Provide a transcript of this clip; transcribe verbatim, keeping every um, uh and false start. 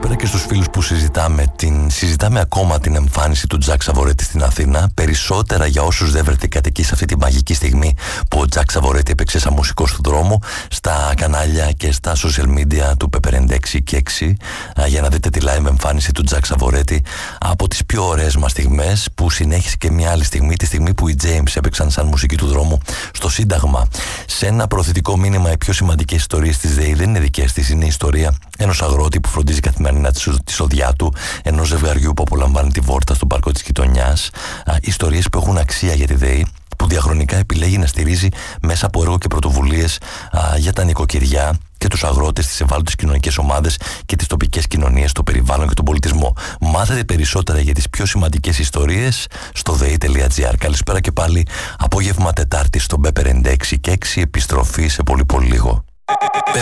Καλησπέρα και στους φίλους που συζητάμε, την, συζητάμε ακόμα την εμφάνιση του Τζακ Σαβορέτη στην Αθήνα. Περισσότερα για όσους δεν βρεθήκατε εκεί σε αυτή τη μαγική στιγμή που ο Τζακ Σαβορέτη έπαιξε σαν μουσικός του δρόμου, στα κανάλια και στα social media του Pepper εξήντα και έξι, για να δείτε τη live εμφάνιση του Τζακ Σαβορέτη από τις πιο ωραίες μας στιγμές, που συνέχισε και μια άλλη στιγμή, τη στιγμή που οι James έπαιξαν σαν μουσική του δρόμου στο Σύνταγμα. Σε ένα προωθητικό μήνυμα, οι πιο σημαντικές ιστορίες της ΔΕΗ δεν είναι δικές της, είναι η ιστορία ενός αγρότη που φροντίζει καθημερινά τη σοδιά του, ενός ζευγαριού που απολαμβάνει τη βόρτα στον πάρκο της γειτονιάς. Ιστορίες που έχουν αξία για τη ΔΕΗ, που διαχρονικά επιλέγει να στηρίζει μέσα από έργο και πρωτοβουλίες α, για τα νοικοκυριά και τους αγρότες, τις ευάλωτες κοινωνικές ομάδες και τις τοπικές κοινωνίες, το περιβάλλον και τον πολιτισμό. Μάθετε περισσότερα για τις πιο σημαντικές ιστορίες στο δei τελεία gr. Καλησπέρα και πάλι, απόγευμα Τετάρτη στο Pepper εξήντα έξι και έξι, επιστροφή σε πολύ πολύ λίγο.